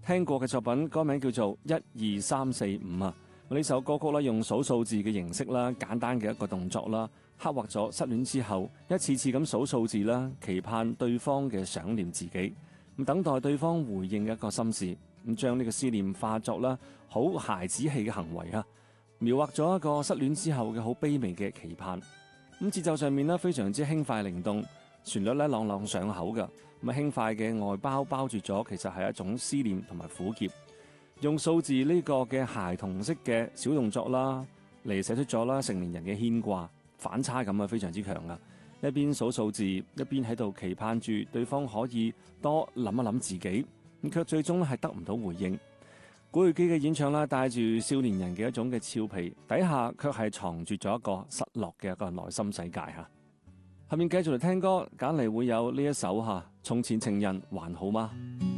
聽過嘅作品，歌名叫做一二三四五啊。呢首歌曲咧用數數字嘅形式啦，簡單嘅一個動作啦，刻畫咗失戀之後一次次咁數數字啦，期盼對方嘅想念自己，咁等待對方回應嘅一個心事，咁將呢個思念化作啦好孩子氣嘅行為啊，描畫咗一個失戀之後嘅好卑微嘅期盼。咁節奏上面咧非常之輕快靈動，旋律咧朗朗上口嘅，咁輕快嘅外包包住咗其實係一種思念同埋苦澀。用數字呢個嘅孩童式嘅小動作啦，嚟寫出咗啦成年人嘅牽掛，反差感啊非常之強啊！一邊數數字，一邊喺度期盼住對方可以多諗一諗自己，咁卻最終係得唔到回應。古巨基嘅演唱啦，帶住少年人嘅一種嘅俏皮，底下卻係藏住咗一個失落嘅一個內心世界吓。下面繼續嚟聽歌，揀嚟會有呢一首吓《從前情人還好嗎》。